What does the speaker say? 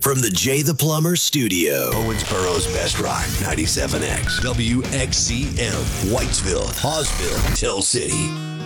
from the Jay the Plumber studio. Owensboro's Best Rock, 97X, WXCM, Whitesville, Hawesville, Tell City.